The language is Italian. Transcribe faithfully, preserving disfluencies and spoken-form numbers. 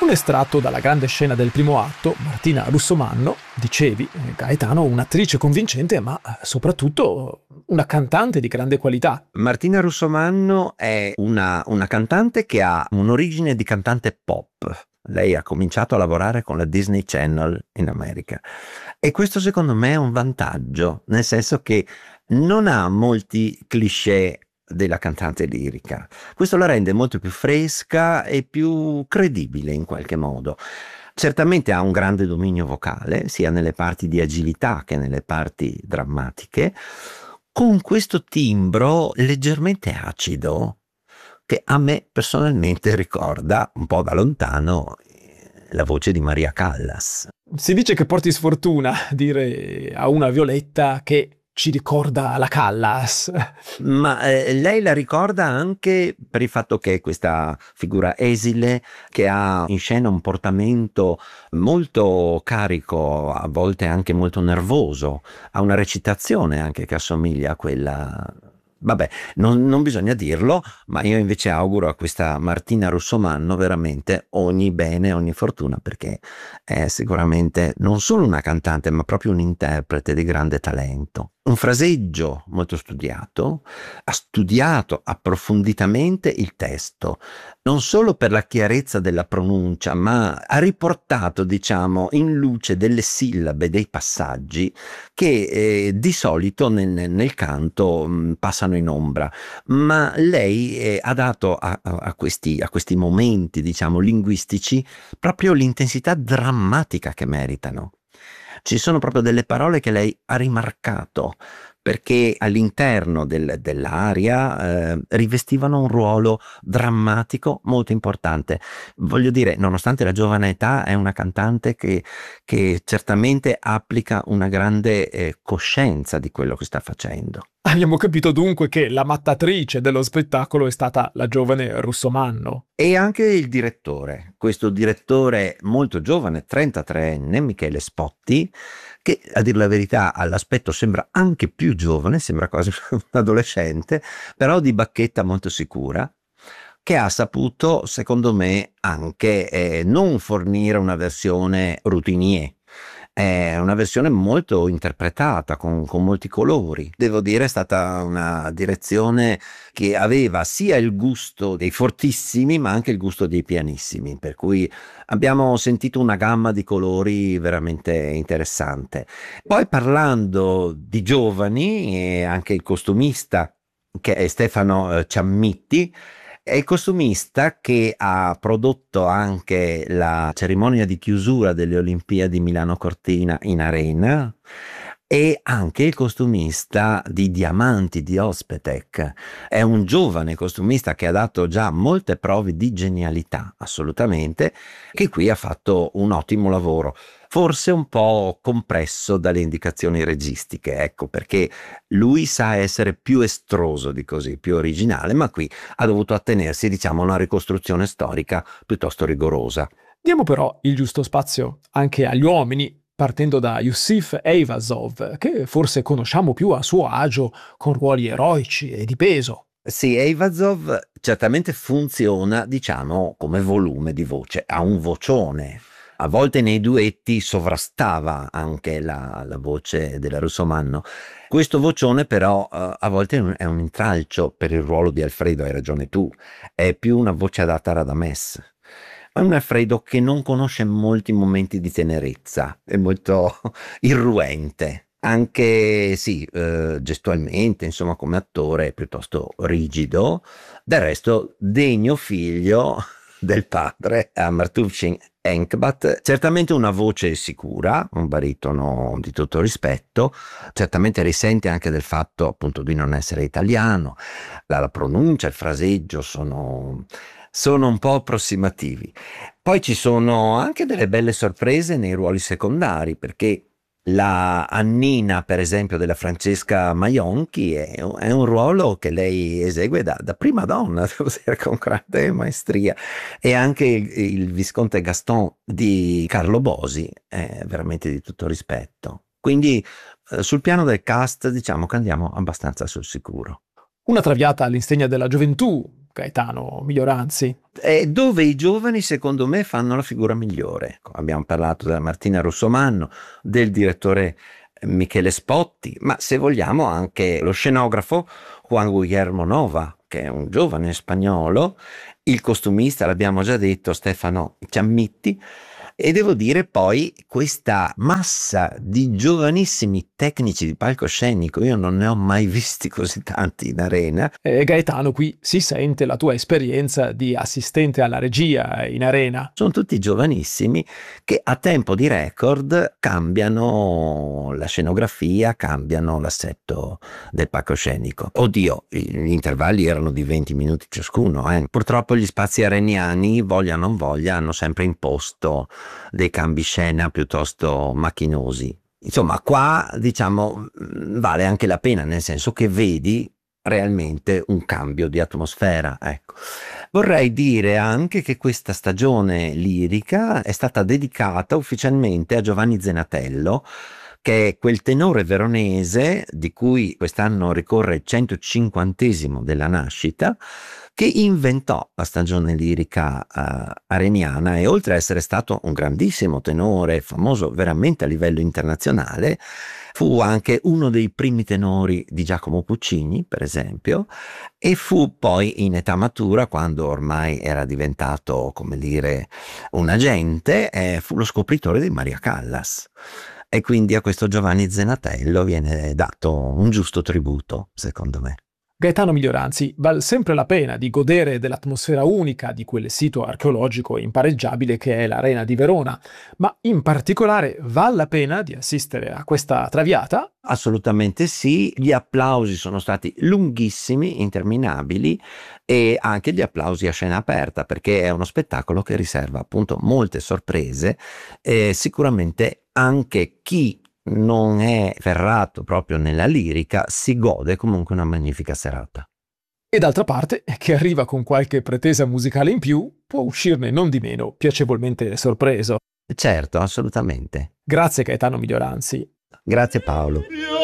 Un estratto dalla grande scena del primo atto, Martina Russomanno, dicevi, Gaetano, un'attrice convincente, ma soprattutto una cantante di grande qualità. Martina Russomanno è una, una cantante che ha un'origine di cantante pop. Lei ha cominciato a lavorare con la Disney Channel in America e questo secondo me è un vantaggio, nel senso che non ha molti cliché della cantante lirica. Questo la rende molto più fresca e più credibile in qualche modo. Certamente ha un grande dominio vocale, sia nelle parti di agilità che nelle parti drammatiche, con questo timbro leggermente acido che a me personalmente ricorda un po' da lontano la voce di Maria Callas. Si dice che porti sfortuna dire a una Violetta che ci ricorda la Callas. Ma eh, lei la ricorda anche per il fatto che è questa figura esile che ha in scena un portamento molto carico, a volte anche molto nervoso, ha una recitazione anche che assomiglia a quella. Vabbè, non, non bisogna dirlo, ma io invece auguro a questa Martina Russomanno veramente ogni bene, ogni fortuna, perché è sicuramente non solo una cantante, ma proprio un interprete di grande talento. Un fraseggio molto studiato, ha studiato approfonditamente il testo, non solo per la chiarezza della pronuncia, ma ha riportato, diciamo, in luce delle sillabe, dei passaggi che eh, di solito nel, nel canto mh, passano in ombra, ma lei eh, ha dato a, a, questi, a questi momenti, diciamo, linguistici proprio l'intensità drammatica che meritano. Ci sono proprio delle parole che lei ha rimarcato perché all'interno del, dell'aria eh, rivestivano un ruolo drammatico molto importante. Voglio dire, nonostante la giovane età, è una cantante che, che certamente applica una grande eh, coscienza di quello che sta facendo. Abbiamo capito dunque che la mattatrice dello spettacolo è stata la giovane Russomanno. E anche il direttore, questo direttore molto giovane, trentatreenne, Michele Spotti, che a dir la verità all'aspetto sembra anche più giovane, sembra quasi un adolescente, però di bacchetta molto sicura, che ha saputo, secondo me, anche eh, non fornire una versione routinier. È una versione molto interpretata, con, con molti colori. Devo dire, è stata una direzione che aveva sia il gusto dei fortissimi, ma anche il gusto dei pianissimi, per cui abbiamo sentito una gamma di colori veramente interessante. Poi parlando di giovani, e anche il costumista, che è Stefano Ciammitti, è il costumista che ha prodotto anche la cerimonia di chiusura delle Olimpiadi Milano Cortina in Arena e anche il costumista di Diamanti di Ospetec. È un giovane costumista che ha dato già molte prove di genialità, assolutamente, che qui ha fatto un ottimo lavoro. Forse un po' compresso dalle indicazioni registiche, ecco, perché lui sa essere più estroso di così, più originale, ma qui ha dovuto attenersi, diciamo, a una ricostruzione storica piuttosto rigorosa. Diamo però il giusto spazio anche agli uomini, partendo da Yusif Eyvazov, che forse conosciamo più a suo agio con ruoli eroici e di peso. Sì, Eyvazov certamente funziona, diciamo, come volume di voce, ha un vocione. A volte nei duetti sovrastava anche la, la voce della Russomanno. Questo vocione però uh, a volte è un, è un intralcio per il ruolo di Alfredo, hai ragione tu, è più una voce adatta a Radames. È un Alfredo che non conosce molti momenti di tenerezza, è molto irruente. Anche sì, eh, gestualmente, insomma, come attore è piuttosto rigido, del resto degno figlio del padre, Amartuvshin Enkbat, certamente una voce sicura, un baritono di tutto rispetto, certamente risente anche del fatto appunto di non essere italiano, la, la pronuncia, il fraseggio sono, sono un po' approssimativi. Poi ci sono anche delle belle sorprese nei ruoli secondari, perché la Annina, per esempio, della Francesca Maionchi è, è un ruolo che lei esegue da, da prima donna, con grande maestria, e anche il, il Visconte Gaston di Carlo Bosi è veramente di tutto rispetto. Quindi eh, sul piano del cast diciamo che andiamo abbastanza sul sicuro. Una traviata all'insegna della gioventù, Gaetano Miglioranzi? È dove i giovani secondo me fanno la figura migliore. Abbiamo parlato della Martina Russomanno, del direttore Michele Spotti, ma se vogliamo anche lo scenografo Juan Guillermo Nova, che è un giovane spagnolo, il costumista, l'abbiamo già detto, Stefano Ciammitti, e devo dire poi questa massa di giovanissimi tecnici di palcoscenico, io non ne ho mai visti così tanti in arena. E Gaetano, qui si sente la tua esperienza di assistente alla regia in arena. Sono tutti giovanissimi che a tempo di record cambiano la scenografia, cambiano l'assetto del palcoscenico. Oddio, gli intervalli erano di venti minuti ciascuno. Eh. Purtroppo gli spazi areniani, voglia o non voglia, hanno sempre imposto dei cambi scena piuttosto macchinosi. Insomma, qua diciamo vale anche la pena, nel senso che vedi realmente un cambio di atmosfera, ecco. Vorrei dire anche che questa stagione lirica è stata dedicata ufficialmente a Giovanni Zenatello, che è quel tenore veronese di cui quest'anno ricorre il centocinquantesimo della nascita, che inventò la stagione lirica uh, areniana e oltre a essere stato un grandissimo tenore, famoso veramente a livello internazionale, fu anche uno dei primi tenori di Giacomo Puccini, per esempio, e fu poi in età matura, quando ormai era diventato, come dire, un agente, eh, fu lo scopritore di Maria Callas. E quindi a questo Giovanni Zenatello viene dato un giusto tributo, secondo me. Gaetano Miglioranzi, val sempre la pena di godere dell'atmosfera unica di quel sito archeologico impareggiabile che è l'Arena di Verona, ma in particolare vale la pena di assistere a questa traviata? Assolutamente sì, gli applausi sono stati lunghissimi, interminabili, e anche gli applausi a scena aperta, perché è uno spettacolo che riserva appunto molte sorprese e sicuramente anche chi non è ferrato proprio nella lirica si gode comunque una magnifica serata. E d'altra parte, chi arriva con qualche pretesa musicale in più può uscirne non di meno piacevolmente sorpreso. Certo, assolutamente. Grazie Gaetano Miglioranzi. Grazie Paolo.